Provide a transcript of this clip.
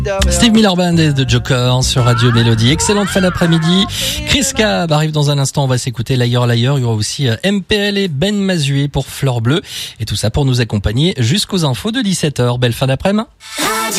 Steve Miller Band de Joker sur Radio Mélodie. Excellente fin d'après-midi. Chris Cab arrive dans un instant. On va s'écouter Liar Liar. Il y aura aussi MPL et Ben Mazué pour Fleur Bleue. Et tout ça pour nous accompagner jusqu'aux infos de 17h. Belle fin d'après-midi.